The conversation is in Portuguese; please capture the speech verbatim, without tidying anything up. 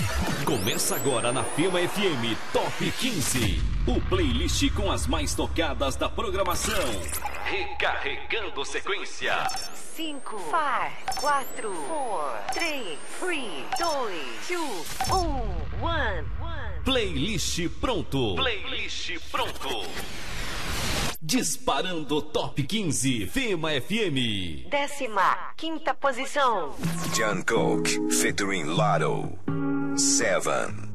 Começa agora na Fema F M Top quinze, o playlist com as mais tocadas da programação. Recarregando sequência. cinco, quatro, três, dois, um, um. Playlist pronto. Playlist pronto. Disparando Top quinze, Fema F M. Décima quinta posição. Jungkook featuring Lotto. Seven.